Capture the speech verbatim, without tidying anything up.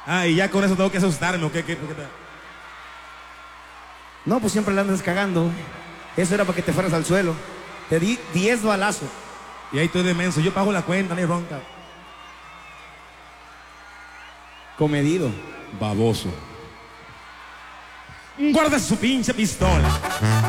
Ah, y ya con eso tengo que asustarme, ¿o qué? ¿Qué? ¿Qué tal? No, pues siempre la andas cagando. Eso era para que te fueras al suelo. Te di diez balazos. Y ahí estoy de menso. Yo pago la cuenta, ni ronca. Comedido. Baboso. Guarda su pinche pistola.